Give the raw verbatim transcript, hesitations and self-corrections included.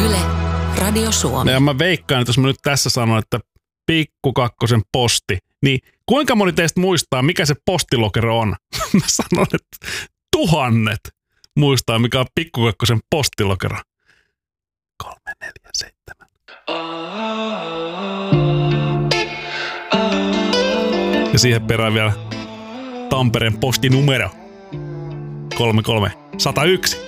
Yle, Radio Suomi. Ja mä veikkaan, että jos mä nyt tässä sanon, että Pikku Kakkosen posti, niin kuinka moni teistä muistaa, mikä se postilokero on? Mä sanon, että tuhannet muistaa, mikä on Pikku Kakkosen postilokero. Kolme, neljä, seitsemän. Ja siihen perään vielä Tampereen postinumero. Kolme, kolme, sata yksi.